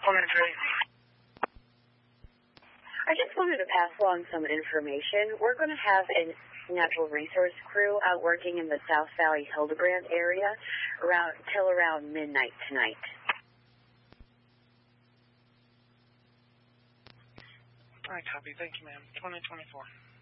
I just wanted to pass along some information. We're going to have a natural resource crew out working in the South Valley Hildebrand area till around midnight tonight. All right, copy. Thank you, ma'am. 2024.